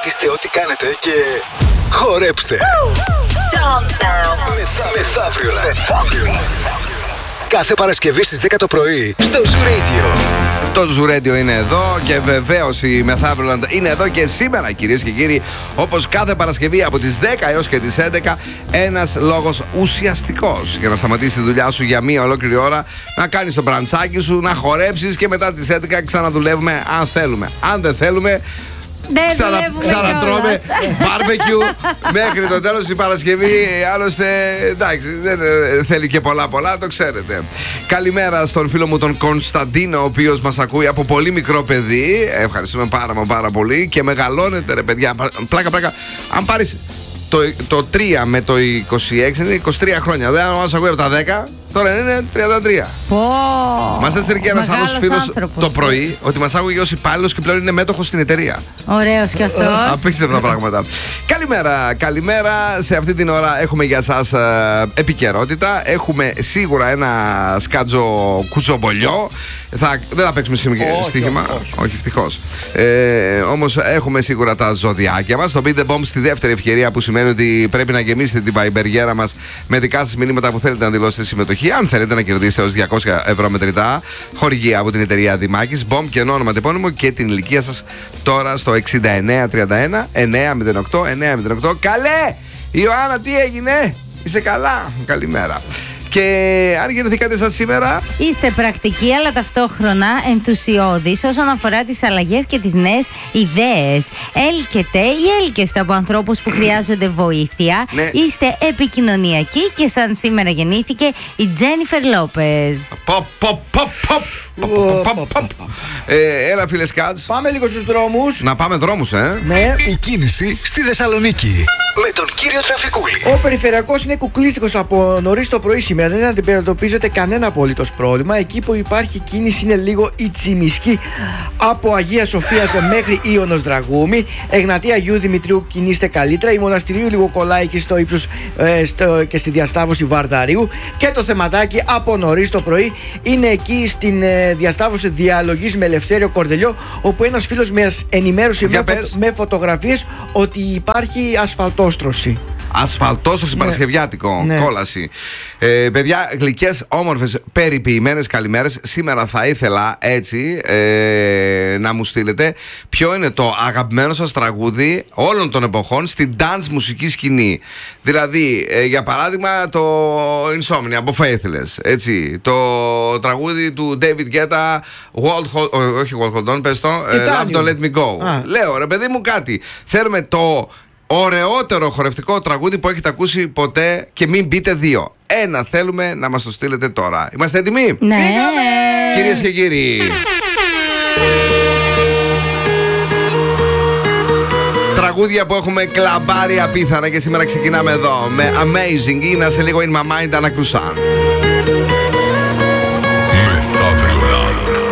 σταματήστε ό,τι κάνετε και χορέψτε. Μεθαύριο. Κάθε Παρασκευή στις 10 το πρωί στο Zoo Radio. Το Zoo Radio είναι εδώ και βεβαίως η Μεθαύριο είναι εδώ και σήμερα, κυρίες και κύριοι. Όπως κάθε Παρασκευή από τις 10 έως και τις 11, ένας λόγος ουσιαστικός για να σταματήσεις τη δουλειά σου για μία ολόκληρη ώρα, να κάνεις το μπραντσάκι σου, να χορέψεις και μετά τις 11 ξαναδουλεύουμε αν θέλουμε. Αν δεν θέλουμε, ξανατρώμε μπάρμπεκιου μέχρι το τέλος η Παρασκευή. Άλλωστε, εντάξει, δεν θέλει και πολλά, το ξέρετε. Καλημέρα στον φίλο μου τον Κωνσταντίνο, ο οποίος μας ακούει από πολύ μικρό παιδί. Ευχαριστούμε πάρα πολύ. Και μεγαλώνετε, ρε παιδιά. Πλάκα. Αν πάρεις το 3 με το 26 είναι 23 χρόνια. Δεν μας ακούει από τα 10. Τώρα είναι 33. Μας έστειλε και ένας άλλος φίλος το πρωί ότι μας άκουγε ως υπάλληλος και πλέον είναι μέτοχος στην εταιρεία. Ωραίος κι αυτός. Απίστευτα πράγματα. Καλημέρα. Σε αυτή την ώρα έχουμε για σας επικαιρότητα. Έχουμε σίγουρα ένα σκάτζο κουτσομπολιό. Δεν θα παίξουμε στοίχημα. Όχι, ευτυχώς. Όμως έχουμε σίγουρα τα ζωδιάκια μας. Το Beat the Bomb στη δεύτερη ευκαιρία, που σημαίνει ότι πρέπει να γεμίσετε την βαϊμπεργέρα μας με δικά σας μηνύματα που θέλετε να δηλώσετε συμμετοχή. Αν θέλετε να κερδίσετε έως 200 ευρώ μετρητά, χορηγία από την εταιρεία Δημάκης, Bomb και όνομα τεπώνυμο και την ηλικία σας τώρα στο 6931 908 908. Καλέ! Ιωάννα, τι έγινε? Είσαι καλά? Καλημέρα. Και αν γεννηθήκατε σαν σήμερα, είστε πρακτικοί αλλά ταυτόχρονα ενθουσιώδεις όσον αφορά τις αλλαγές και τις νέες ιδέες. Έλκετε ή έλκεστε από ανθρώπους που χρειάζονται βοήθεια. Ναι. Είστε επικοινωνιακοί και σαν σήμερα γεννήθηκε η Τζένιφερ Λόπεζ. Έλα, φίλε Σκάτς. Πάμε λίγο στους δρόμους. Να πάμε δρόμους, Ναι. Η κίνηση στη Θεσσαλονίκη με τον κύριο Τραφικούλη. Ο περιφερειακός είναι κουκλίστικος από νωρίς το πρωί σήμερα. Δεν αντιμετωπίζεται κανένα απολύτως πρόβλημα. Εκεί που υπάρχει κίνηση είναι λίγο η Τσιμισκή από Αγία Σοφίας μέχρι Ίωνος Δραγούμη. Εγνατία Αγίου Δημητρίου κινείστε καλύτερα. Η Μοναστηρίου λίγο κολλάει και στο ύψος και στη διασταύρωση Βαρδαρίου. Και το θεματάκι από νωρίς το πρωί είναι εκεί στην διασταύρωση Διαλογής με Ελευθέριο Κορδελιό, όπου ένας φίλος μας ενημέρωσε με φωτογραφίες ότι υπάρχει ασφαλτόστρωση. Ασφαλτόστρωση Παρασκευιάτικο, Ναι. κόλαση. Παιδιά, γλυκές, όμορφες, περιποιημένες καλημέρες. Σήμερα θα ήθελα έτσι να μου στείλετε ποιο είναι το αγαπημένο σας τραγούδι όλων των εποχών στην dance μουσική σκηνή. Δηλαδή, για παράδειγμα, το Insomnia από Faithless. Έτσι, το τραγούδι του David Guetta, όχι Walt Hold On, πες το, Love Don't Let Me Go. Λέω, ρε παιδί μου, κάτι. Θέλουμε το ωραιότερο χορευτικό τραγούδι που έχετε ακούσει ποτέ και μην πείτε δύο. Ένα θέλουμε να μας το στείλετε τώρα. Είμαστε έτοιμοι? Ναι. Κυρίες και κύριοι, τραγούδια που έχουμε κλαμπάρει απίθανα και σήμερα ξεκινάμε εδώ με Amazing ή να σε λίγο In My Mind, Anna Kruzan.